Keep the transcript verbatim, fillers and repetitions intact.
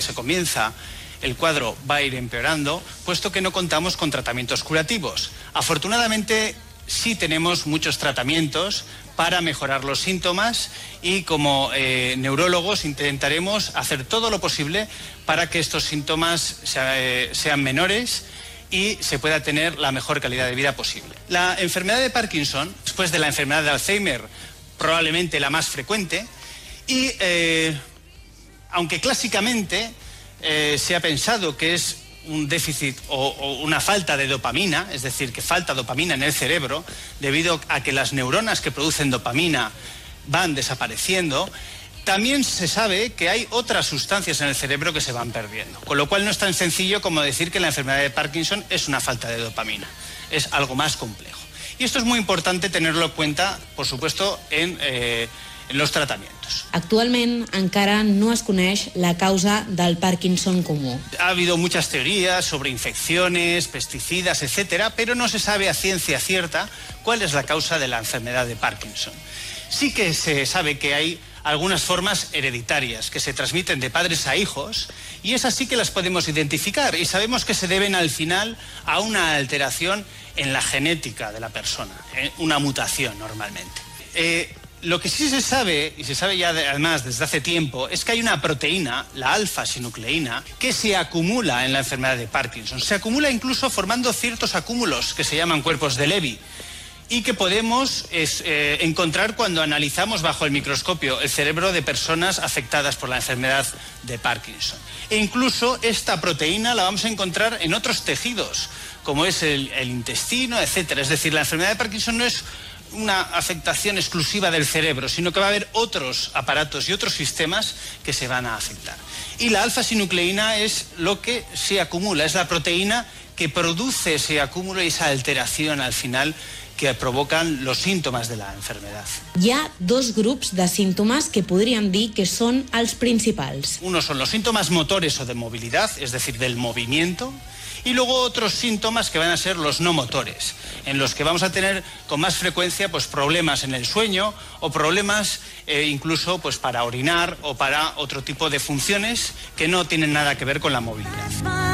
se comienza, el cuadro va a ir empeorando, puesto que no contamos con tratamientos curativos. Afortunadamente, sí tenemos muchos tratamientos para mejorar los síntomas y como eh, neurólogos intentaremos hacer todo lo posible para que estos síntomas sea, eh, sean menores y se pueda tener la mejor calidad de vida posible. La enfermedad de Parkinson, después de la enfermedad de Alzheimer, probablemente la más frecuente y eh, aunque clásicamente eh, se ha pensado que es un déficit o, o una falta de dopamina, es decir, que falta dopamina en el cerebro, debido a que las neuronas que producen dopamina van desapareciendo, también se sabe que hay otras sustancias en el cerebro que se van perdiendo. Con lo cual no es tan sencillo como decir que la enfermedad de Parkinson es una falta de dopamina. Es algo más complejo. Y esto es muy importante tenerlo en cuenta, por supuesto, en... Eh, en los tratamientos. Actualment encara no es coneix la causa del Parkinson comú. Ha habido muchas teorías sobre infecciones, pesticidas, etcétera, pero no se sabe a ciencia cierta cuál es la causa de la enfermedad de Parkinson. Sí que se sabe que hay algunas formas hereditarias que se transmiten de padres a hijos y esas sí que las podemos identificar y sabemos que se deben al final a una alteración en la genética de la persona, ¿eh? Una mutación normalmente. Eh, Lo que sí se sabe, y se sabe ya de, además desde hace tiempo, es que hay una proteína, la alfa-sinucleína, que se acumula en la enfermedad de Parkinson. Se acumula incluso formando ciertos acúmulos que se llaman cuerpos de Levy y que podemos es, eh, encontrar cuando analizamos bajo el microscopio el cerebro de personas afectadas por la enfermedad de Parkinson. E incluso esta proteína la vamos a encontrar en otros tejidos, como es el, el intestino, etcétera. Es decir, la enfermedad de Parkinson no es una afectación exclusiva del cerebro, sino que va a haber otros aparatos y otros sistemas que se van a afectar. Y la alfa-sinucleína es lo que se acumula, es la proteína que produce ese acúmulo y esa alteración al final que provocan los síntomas de la enfermedad. Hi ha dos grups de símptomes que podríem dir que són els principals. Uno son los síntomas motores o de movilidad, es decir, del movimiento, y luego otros síntomas que van a ser los no motores, en los que vamos a tener con más frecuencia pues, problemas en el sueño o problemas eh, incluso pues, para orinar o para otro tipo de funciones que no tienen nada que ver con la movilidad.